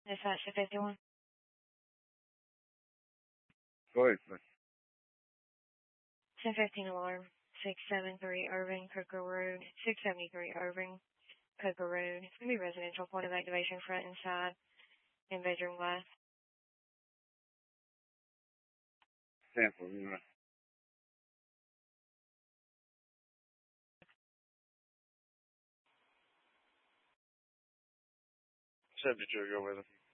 Dispatch to 51. Go ahead, sir. 1015 alarm. 673 Irving, Cocoa Road. 673 Irving, Cocoa Road. It's going to be residential. Point of activation front and side. In bedroom glass. Sample, you know. Subject to go with him.